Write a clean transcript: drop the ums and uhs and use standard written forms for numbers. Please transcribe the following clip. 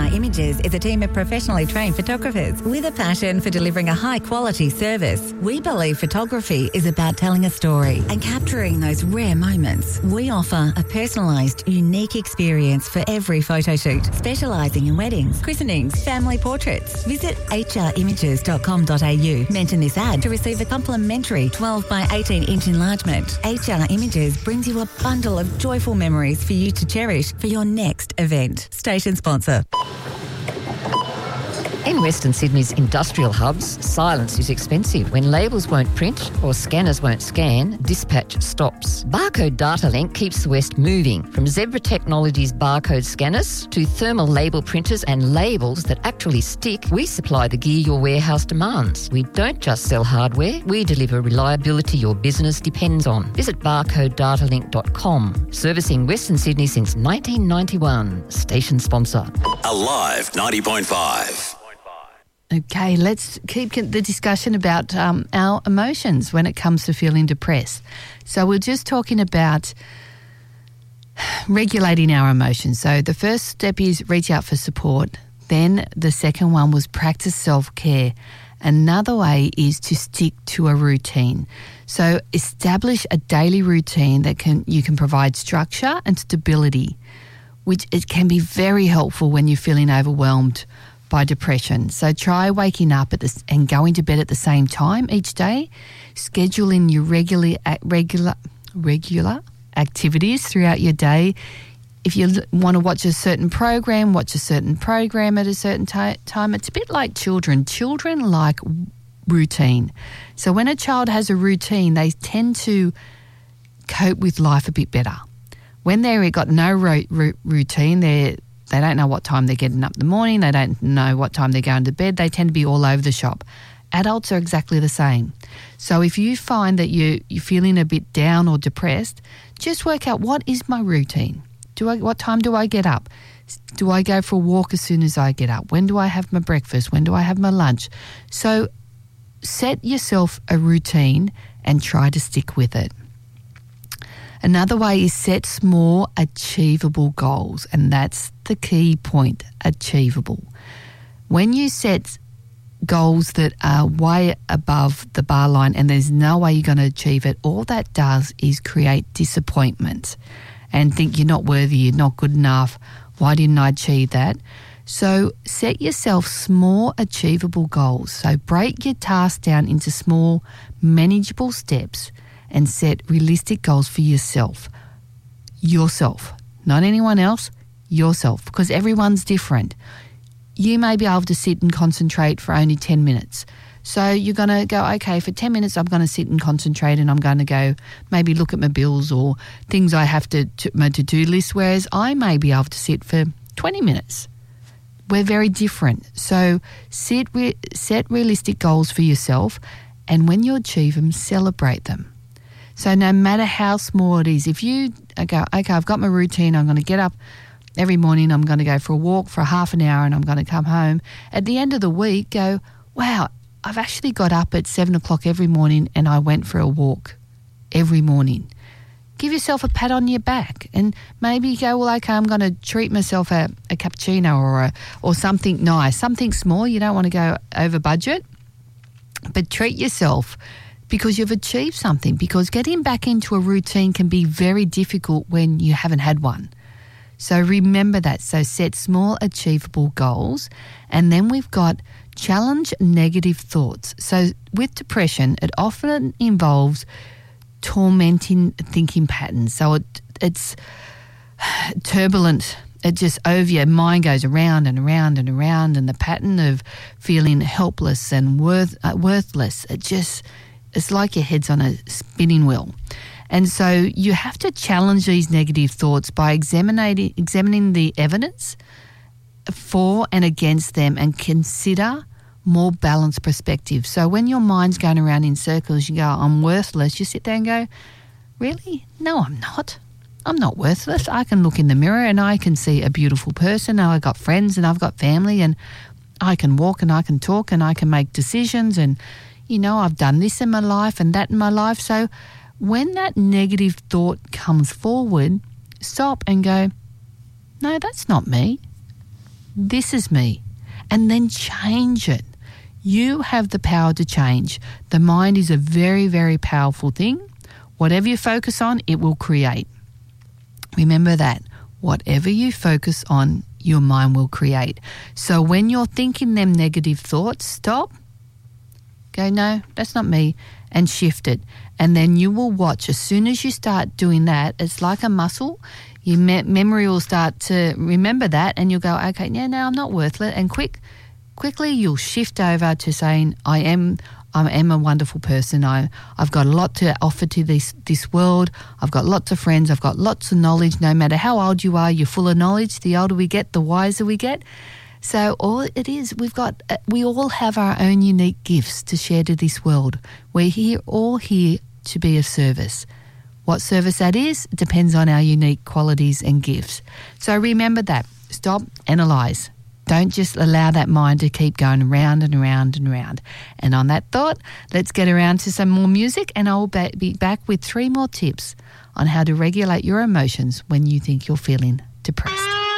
HR Images is a team of professionally trained photographers with a passion for delivering a high-quality service. We believe photography is about telling a story and capturing those rare moments. We offer a personalised, unique experience for every photo shoot, specialising in weddings, christenings, family portraits. Visit hrimages.com.au. Mention this ad to receive a complimentary 12 by 18-inch enlargement. HR Images brings you a bundle of joyful memories for you to cherish for your next event. Station sponsor. In Western Sydney's industrial hubs, silence is expensive. When labels won't print or scanners won't scan, dispatch stops. Barcode Data Link keeps the West moving. From Zebra Technologies barcode scanners to thermal label printers and labels that actually stick, we supply the gear your warehouse demands. We don't just sell hardware, we deliver reliability your business depends on. Visit barcodedatalink.com. Servicing Western Sydney since 1991. Station sponsor. Alive 90.5. Okay, let's keep the discussion about our emotions when it comes to feeling depressed. So we're just talking about regulating our emotions. So the first step is reach out for support. Then the second one was practice self-care. Another way is to stick to a routine. So establish a daily routine that you can provide structure and stability, which it can be very helpful when you're feeling overwhelmed by depression. So try waking up and going to bed at the same time each day. Schedule in your regular activities throughout your day. If you want to watch a certain program, watch a certain program at a certain time. It's a bit like children. Children like routine. So when a child has a routine, they tend to cope with life a bit better. When they've got no routine, they don't know what time they're getting up in the morning. They don't know what time they're going to bed. They tend to be all over the shop. Adults are exactly the same. So if you find that you're feeling a bit down or depressed, just work out, what is my routine? What time do I get up? Do I go for a walk as soon as I get up? When do I have my breakfast? When do I have my lunch? So set yourself a routine and try to stick with it. Another way is set small, achievable goals, and that's the key point, achievable. When you set goals that are way above the bar line and there's no way you're going to achieve it, all that does is create disappointment and think you're not worthy, you're not good enough, why didn't I achieve that? So set yourself small, achievable goals. So break your task down into small, manageable steps and set realistic goals for yourself. Yourself, not anyone else, yourself, because everyone's different. You may be able to sit and concentrate for only 10 minutes. So you're going to go, okay, for 10 minutes I'm going to sit and concentrate and I'm going to go maybe look at my bills or things I have to my to-do list, whereas I may be able to sit for 20 minutes. We're very different. So set realistic goals for yourself, and when you achieve them, celebrate them. So no matter how small it is, if you go, okay, I've got my routine, I'm going to get up every morning, I'm going to go for a walk for half an hour and I'm going to come home. At the end of the week, go, wow, I've actually got up at 7 o'clock every morning and I went for a walk every morning. Give yourself a pat on your back and maybe go, well, okay, I'm going to treat myself a cappuccino or something nice, something small. You don't want to go over budget, but treat yourself because you've achieved something, because getting back into a routine can be very difficult when you haven't had one. So remember that. So set small, achievable goals. And then we've got challenge negative thoughts. So with depression, it often involves tormenting thinking patterns. So it's turbulent. It just over your mind goes around and around and around, and the pattern of feeling helpless and worthless, it's like your head's on a spinning wheel. And so you have to challenge these negative thoughts by examining the evidence for and against them and consider more balanced perspective. So when your mind's going around in circles, you go, I'm worthless, you sit there and go, really? No, I'm not. I'm not worthless. I can look in the mirror and I can see a beautiful person. I've got friends and I've got family and I can walk and I can talk and I can make decisions and, you know, I've done this in my life and that in my life. So when that negative thought comes forward, stop and go, no, that's not me. this is me, and then change it. You have the power to change. The mind is a very, very powerful thing. Whatever you focus on, it will create. Remember that. Whatever you focus on, your mind will create. So when you're thinking them negative thoughts, stop. Go, no, that's not me, and shift it. And then you will watch. As soon as you start doing that, it's like a muscle. Your memory will start to remember that, and you'll go, okay, no, I'm not worthless. And quickly you'll shift over to saying, I am a wonderful person. I've got a lot to offer to this world. I've got lots of friends. I've got lots of knowledge. No matter how old you are, you're full of knowledge. The older we get, the wiser we get. So all it is, we all have our own unique gifts to share to this world. We're all here to be of service. What service that is depends on our unique qualities and gifts. So remember that. Stop, analyse. Don't just allow that mind to keep going round and round and round. And on that thought, let's get around to some more music, and I'll be back with 3 more tips on how to regulate your emotions when you think you're feeling depressed.